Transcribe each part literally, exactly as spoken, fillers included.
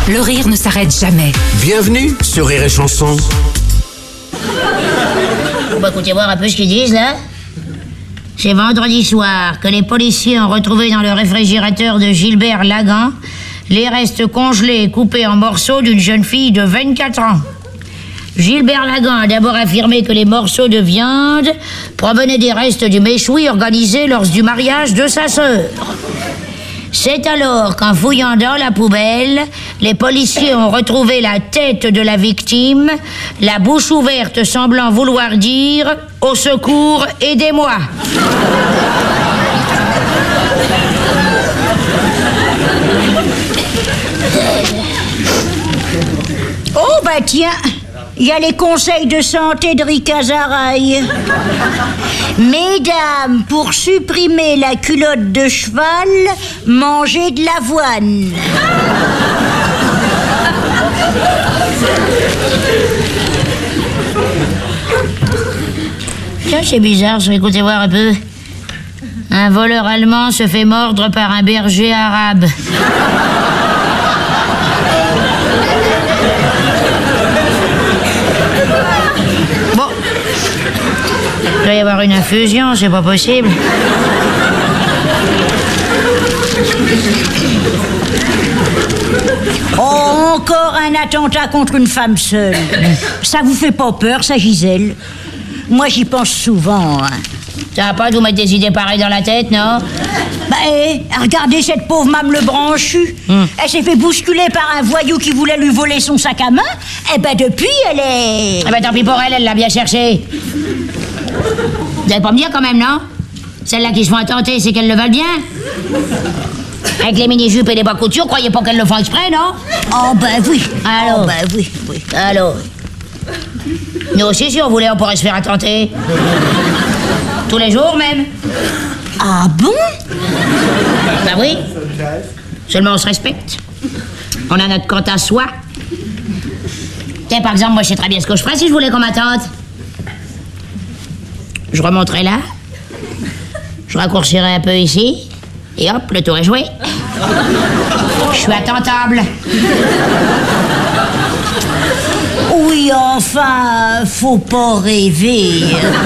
le rire ne s'arrête jamais. Bienvenue sur Rire et Chanson. Bon, bah, écoutez voir un peu ce qu'ils disent, là. C'est vendredi soir que les policiers ont retrouvé dans le réfrigérateur de Gilbert Lagan les restes congelés et coupés en morceaux d'une jeune fille de vingt-quatre ans. Gilbert Lagan a d'abord affirmé que les morceaux de viande provenaient des restes du méchoui organisé lors du mariage de sa sœur. C'est alors qu'en fouillant dans la poubelle, les policiers ont retrouvé la tête de la victime, la bouche ouverte semblant vouloir dire « Au secours, aidez-moi ». Oh bah tiens, il y a les conseils de santé de Ricazaraï. Mesdames, pour supprimer la culotte de cheval, mangez de l'avoine. Tiens, c'est bizarre, ça, écoutez voir un peu. Un voleur allemand se fait mordre par un berger arabe. Bon. Il doit y avoir une infusion, c'est pas possible. Oh, encore un attentat contre une femme seule. Ça vous fait pas peur, ça, Gisèle? Moi, j'y pense souvent. Hein. Ça va pas de vous mettre des idées pareilles dans la tête, non? Bah, eh, regardez cette pauvre Mame le branchu. Hum. Elle s'est fait bousculer par un voyou qui voulait lui voler son sac à main. Et ben depuis, elle est... Eh ben tant pis pour elle, elle l'a bien cherché. Vous allez pas me dire quand même, non? Celles-là qui se font attenter, c'est qu'elles le veulent bien? Avec les mini-jupes et les bas coutures, croyez pas qu'elles le font exprès, non? Oh ben oui. Alors? Oh ben oui, oui. Alors? Nous aussi, si on voulait, on pourrait se faire attenter. Tous les jours, même. Ah bon? Bah oui. Seulement, on se respecte. On a notre compte à soi. Tiens, par exemple, moi, je sais très bien ce que je ferais si je voulais qu'on m'attende. Je remonterais là. Je raccourcirais un peu ici. Et hop, le tour est joué. Je suis attentable. Oui, enfin, faut pas rêver.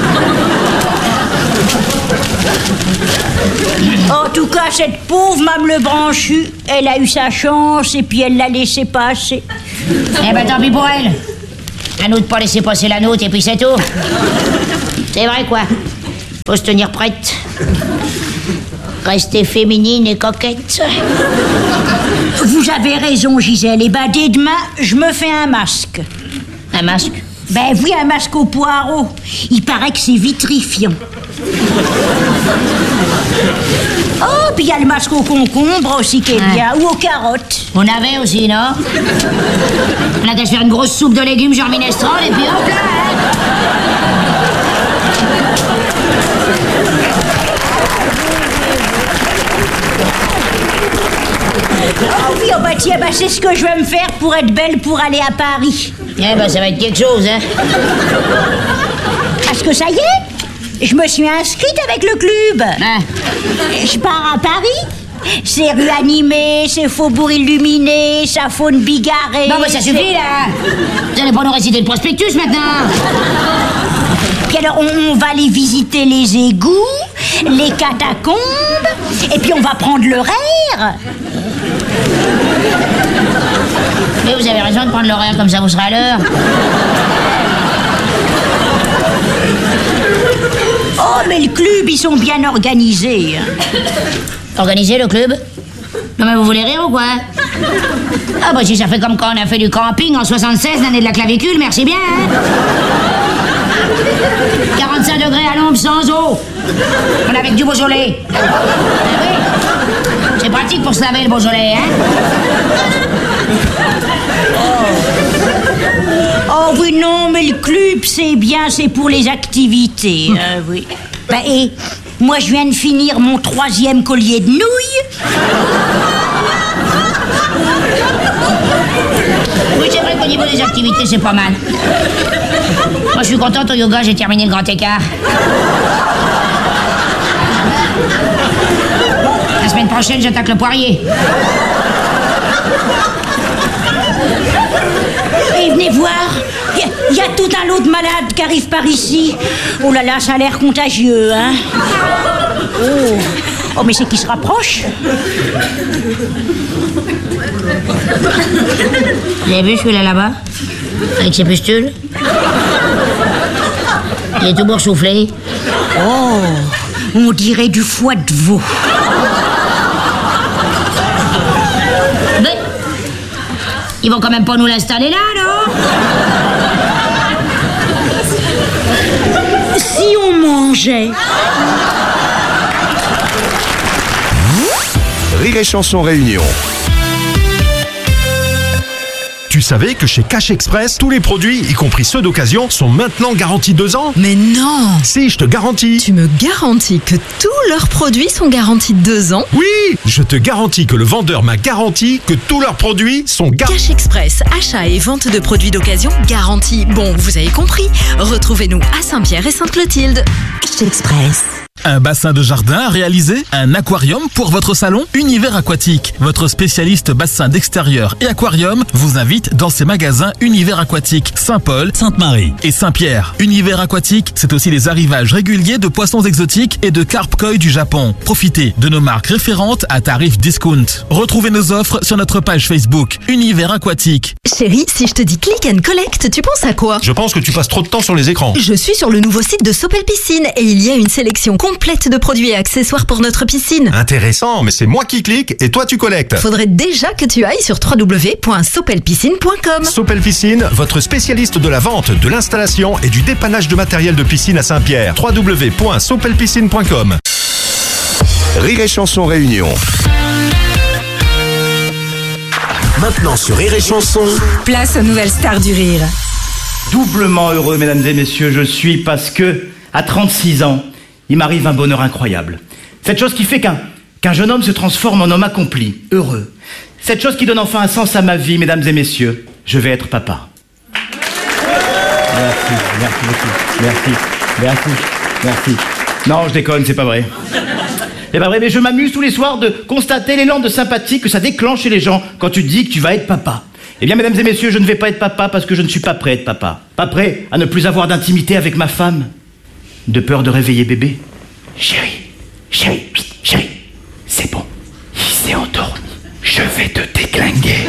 En tout cas, cette pauvre Mame le branchu, elle a eu sa chance et puis elle l'a laissé passer. Eh ben, tant pis pour elle. À nous de pas laisser passer la nôtre et puis c'est tout. C'est vrai, quoi. Faut se tenir prête. Rester féminine et coquette. Vous avez raison, Gisèle. Et ben, dès demain, je me fais un masque. Un masque? Ben oui, un masque au poireau. Il paraît que c'est vitrifiant. Oh, puis il y a le masque au concombre aussi qui est ouais. bien, ou aux carottes. On avait aussi, non? On a qu'à se faire une grosse soupe de légumes genre minestrone et puis hop là, hein. Oh oui, oh bah tiens, bah c'est ce que je vais me faire pour être belle pour aller à Paris. Eh bah ça va être quelque chose, hein. Parce que ça y est, je me suis inscrite avec le club. Ah. Je pars à Paris. C'est rue animée, c'est faubourg illuminé, ça faune bigarrée. Bon bah ça suffit là. Vous allez pas nous réciter le prospectus maintenant. Puis alors on, on va aller visiter les égouts, les catacombes, et puis on va prendre l'horaire. Mais vous avez raison de prendre l'horaire, comme ça vous serez à l'heure. Oh, mais le club, ils sont bien organisés. Organisé, le club? Non, mais vous voulez rire ou quoi? Ah, bah si ça fait comme quand on a fait du camping en soixante-seize, l'année de la clavicule, merci bien, hein? quarante-cinq degrés à l'ombre, sans eau. On avec du Beaujolais. Ah oui. C'est pratique pour se laver, le Beaujolais, hein? Oh. Oh oui, non, mais le club, c'est bien, c'est pour les activités. Euh, oui. Bah, et moi, je viens de finir mon troisième collier de nouilles. Oui, c'est vrai qu'au niveau des activités, c'est pas mal. Moi, je suis contente, au yoga, j'ai terminé le grand écart. La semaine prochaine, j'attaque le poirier. qui arrive par ici. Oh là là, ça a l'air contagieux, hein. Oh, oh mais c'est qui se rapproche. Vous avez vu celui-là là-bas? Avec ses pustules? Il est tout boursouflé. Oh, on dirait du foie de veau. Mais ils vont quand même pas nous l'installer là, non? Si on mangeait. Rire et Chanson Réunion. Tu savais que chez Cash Express, tous les produits, y compris ceux d'occasion, sont maintenant garantis deux ans? Mais non! Si, je te garantis. Tu me garantis que tous leurs produits sont garantis deux ans? Oui! Je te garantis que le vendeur m'a garanti que tous leurs produits sont garantis. Cash Express, achat et vente de produits d'occasion garantis. Bon, vous avez compris. Retrouvez-nous à Saint-Pierre et Sainte-Clotilde. Cash Express. Un bassin de jardin à réaliser? Un aquarium pour votre salon? Univers Aquatique, votre spécialiste bassin d'extérieur et aquarium, vous invite dans ses magasins Univers Aquatique, Saint-Paul, Sainte-Marie et Saint-Pierre. Univers Aquatique, c'est aussi les arrivages réguliers de poissons exotiques et de carpe koi du Japon. Profitez de nos marques référentes à tarif discount. Retrouvez nos offres sur notre page Facebook Univers Aquatique. Chérie, si je te dis click and collect, tu penses à quoi? Je pense que tu passes trop de temps sur les écrans. Je suis sur le nouveau site de Sopel Piscine et il y a une sélection complète de produits et accessoires pour notre piscine. Intéressant, mais c'est moi qui clique et toi tu collectes. Faudrait déjà que tu ailles sur w w w point sopel piscine point com. Sopel Piscine, votre spécialiste de la vente, de l'installation et du dépannage de matériel de piscine à Saint-Pierre. w w w point sopel piscine point com. Rire et Chanson Réunion. Maintenant sur Rire et Chanson. Place aux nouvelles stars du rire. Doublement heureux, mesdames et messieurs, je suis parce que, à trente-six ans, il m'arrive un bonheur incroyable. Cette chose qui fait qu'un qu'un jeune homme se transforme en homme accompli, heureux. Cette chose qui donne enfin un sens à ma vie, mesdames et messieurs, je vais être papa. Merci, merci beaucoup, merci, merci, merci. Non, je déconne, c'est pas vrai. C'est pas vrai, mais je m'amuse tous les soirs de constater l'élan de sympathie que ça déclenche chez les gens quand tu te dis que tu vas être papa. Eh bien, mesdames et messieurs, je ne vais pas être papa parce que je ne suis pas prêt à être papa. Pas prêt à ne plus avoir d'intimité avec ma femme. De peur de réveiller bébé. Chérie, chérie, chérie, c'est bon, il s'est endormi. Je vais te déglinguer.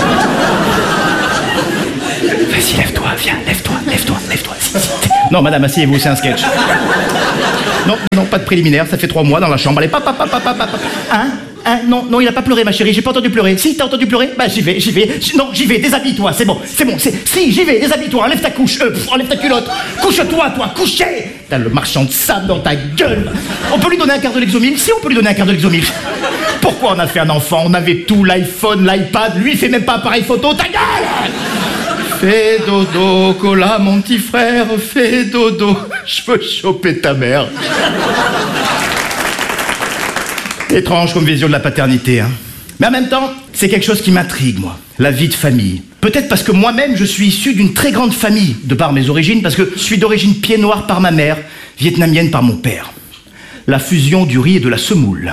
Vas-y, lève-toi, viens, lève-toi, lève-toi, lève-toi. Non, madame, asseyez-vous, c'est un sketch. Non, non, pas de préliminaire, ça fait trois mois dans la chambre. Allez, papa, papa, papa, papa. Hein? Hein? Non, non, il a pas pleuré, ma chérie, j'ai pas entendu pleurer. Si, t'as entendu pleurer? Bah, j'y vais, j'y vais. J- non, j'y vais, déshabille-toi, c'est bon, c'est bon, c'est... Si, j'y vais, déshabille-toi, enlève ta couche, euh, pff, enlève ta culotte. Couche-toi, toi, couchez. T'as le marchand de sable dans ta gueule. On peut lui donner un quart de Lexomil? Si, on peut lui donner un quart de Lexomil. Pourquoi on a fait un enfant? On avait tout, l'iPhone, l'iPad, lui, il fait même pas appareil photo, ta gueule. Fais dodo, Cola, mon petit frère, fais dodo. Je veux choper ta mère. Étrange comme vision de la paternité, hein. Mais en même temps, c'est quelque chose qui m'intrigue, moi. La vie de famille. Peut-être parce que moi-même, je suis issu d'une très grande famille, de par mes origines, parce que je suis d'origine pied noir par ma mère, vietnamienne par mon père. La fusion du riz et de la semoule.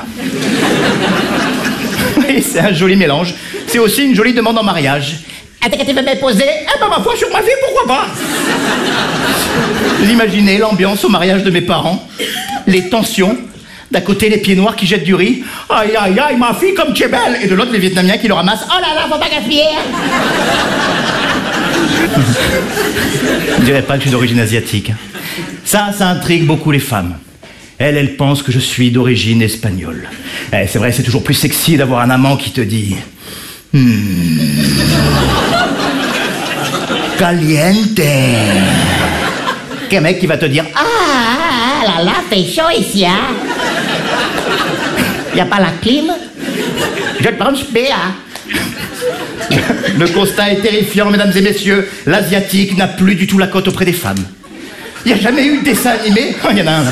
Oui, c'est un joli mélange. C'est aussi une jolie demande en mariage. Ah, t'as qu'à te me poser? Ah, bah, ma foi, sur ma vie, pourquoi pas? Vous imaginez l'ambiance au mariage de mes parents, les tensions. D'un côté, les pieds noirs qui jettent du riz. Aïe, aïe, aïe, ma fille, comme tu es belle. Et de l'autre, les Vietnamiens qui le ramassent. Oh là là, faut pas gaspiller. Je ne dirais pas que je suis d'origine asiatique. Ça, ça intrigue beaucoup les femmes. Elles, elles pensent que je suis d'origine espagnole. Eh, c'est vrai, c'est toujours plus sexy d'avoir un amant qui te dit... Hmm. Caliente. Qu'un mec qui va te dire... Ah, là là, fait chaud ici, hein. Y a pas la clim? Je pense bien. Le constat est terrifiant, mesdames et messieurs. L'asiatique n'a plus du tout la cote auprès des femmes. Il n'y a jamais eu de dessin animé... Oh, il y en a un.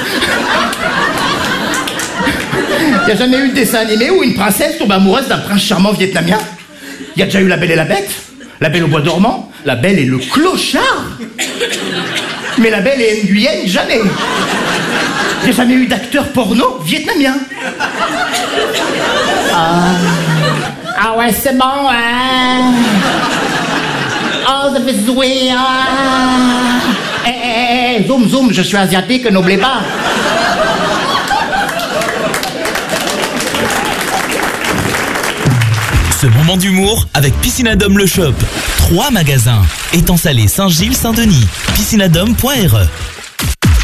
Il n'y a jamais eu de dessin animé où une princesse tombe amoureuse d'un prince charmant vietnamien. Il y a déjà eu La Belle et la Bête, La Belle au bois dormant, La Belle et le clochard. Mais La Belle et Nguyen, jamais. Il n'y a jamais eu d'acteur porno vietnamien. Ah, ah ouais, c'est bon, hein. Oh, ça fait jouer, hein. Eh, eh, eh, zoom, zoom, je suis asiatique, n'oubliez pas. Ce moment d'humour avec Piscinadome Le Shop. Trois magasins. Étang Salé, Saint-Gilles, Saint-Denis. piscinadome point r e